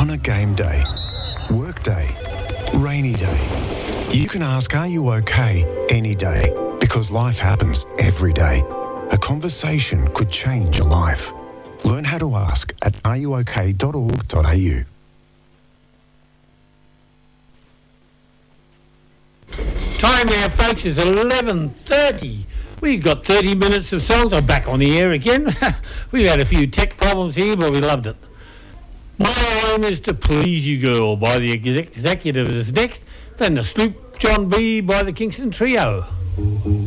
On a game day, work day, rainy day, you can ask, are you okay, any day, because life happens every day. A conversation could change your life. Learn how to ask at areyouok.org.au. Time now, folks, is 11:30. We've got 30 minutes of songs. I'm back on the air again. We've had a few tech problems here, but we loved it. My Aim Is to Please You Girl by the Executives is next. Then the Sloop John B by the Kingston Trio.